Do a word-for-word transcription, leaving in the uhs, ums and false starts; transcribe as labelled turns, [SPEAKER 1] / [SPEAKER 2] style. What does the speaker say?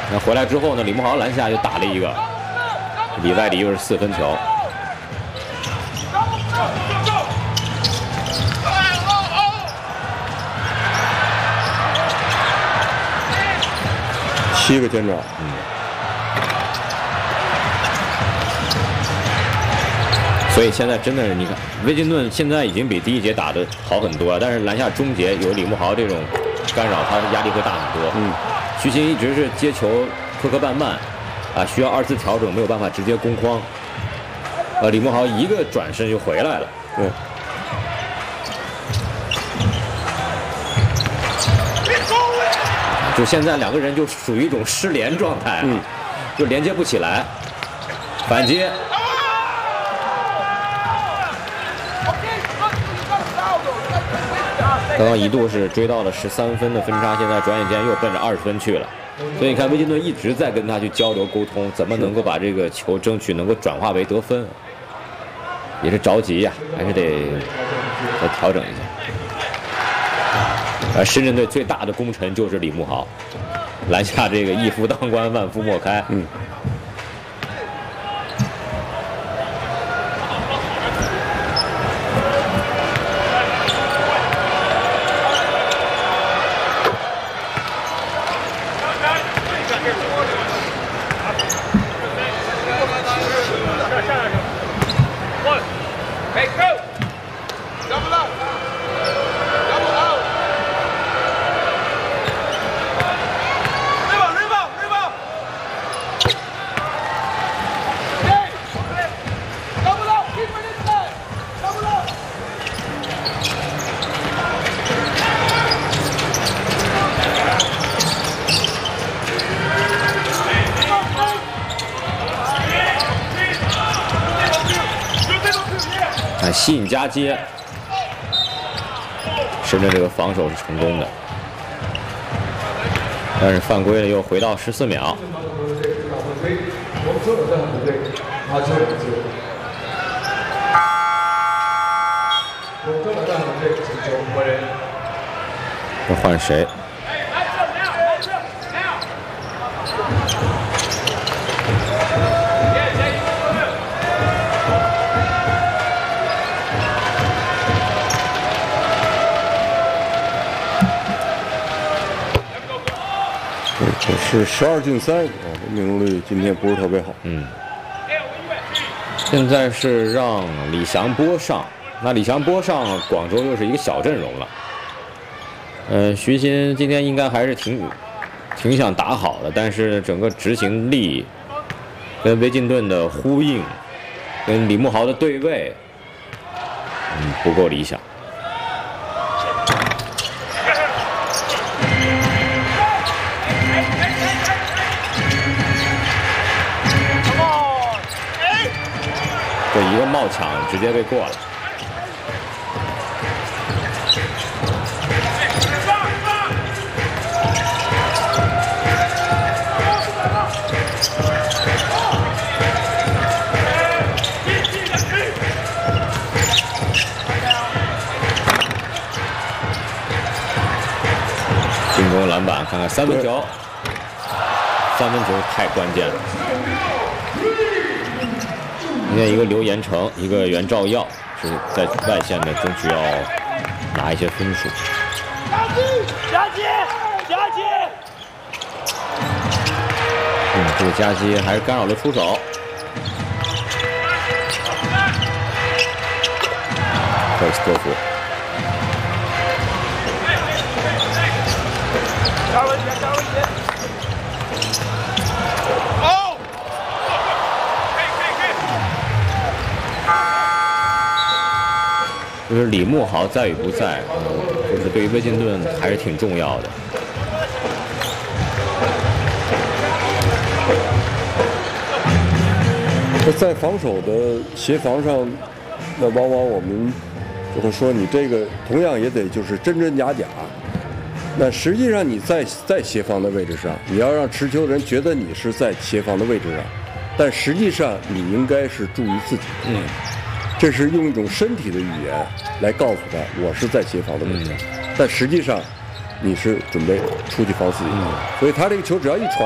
[SPEAKER 1] 那回来之后呢，李慕豪篮下又打了一个，里外里又是四分球。
[SPEAKER 2] 七个肩爪，
[SPEAKER 1] 嗯。所以现在真的是，你看威金顿现在已经比第一节打得好很多了，但是篮下终结有李慕豪这种干扰，他的压力会大很多。
[SPEAKER 2] 嗯，
[SPEAKER 1] 徐新一直是接球磕磕绊绊，啊，需要二次调整，没有办法直接攻框。呃，李慕豪一个转身就回来了。
[SPEAKER 2] 对。
[SPEAKER 1] 就现在两个人就属于一种失联状态，嗯，就连接不起来。反击。刚刚一度是追到了十三分的分差，现在转眼间又奔着二十分去了。所以你看，威金顿一直在跟他去交流沟通，怎么能够把这个球争取能够转化为得分，也是着急呀、啊，还是得再调整一下。呃，深圳队最大的功臣就是李慕豪，篮下这个一夫当关，万夫莫开。嗯。吸引夹接，深圳这个防守是成功的，但是犯规了，又回到十四秒。要换谁？
[SPEAKER 2] 这是十二进三啊，命中率今天不是特别好。
[SPEAKER 1] 嗯，现在是让李祥波上，那李祥波上，广州又是一个小阵容了。呃，徐新今天应该还是挺挺想打好的，但是整个执行力跟威金顿的呼应，跟李慕豪的对位，嗯，不够理想。这一个冒抢直接被过了。进攻篮板，看看三分球，三分球太关键了。今天一个刘延成，一个袁兆耀是在外线的，争取要拿一些分数。
[SPEAKER 3] 夹击，夹击！
[SPEAKER 1] 嗯，这个夹击还是干扰了出手。克里斯托弗。
[SPEAKER 3] 加文杰，加文杰。哦！可以，可以，可以。
[SPEAKER 1] 就是李慕豪在与不在，呃，就是对于威金顿还是挺重要的。
[SPEAKER 2] 在防守的协防上，那往往我们就会说，你这个同样也得就是真真假假。那实际上你在在协防的位置上，你要让持球人觉得你是在协防的位置上，但实际上你应该是注意自己。嗯，这是用一种身体的语言来告诉他，我是在协防的位置上，嗯、但实际上你是准备出去防自己。嗯、所以他这个球只要一传。